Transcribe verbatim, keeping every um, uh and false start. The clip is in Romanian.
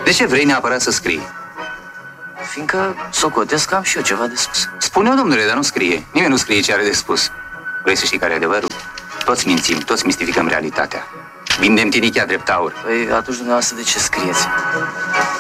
De ce vrei neapărat să scrii? Fiindcă socotesc că am și eu ceva de spus. Spune-o, domnule, dar nu scrie. Nimeni nu scrie ce are de spus. Vrei să știi care e adevărul? Toți mințim, toți mistificăm realitatea. Vindem tinichea drept aur. Păi atunci dumneavoastră de ce scrieți?